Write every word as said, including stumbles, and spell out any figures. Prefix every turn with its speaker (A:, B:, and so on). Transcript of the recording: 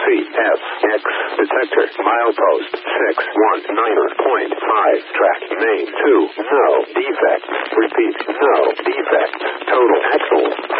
A: F, X, detector, milepost, six one nine point five, track, main, two, no defects, repeat, no defects, total axle,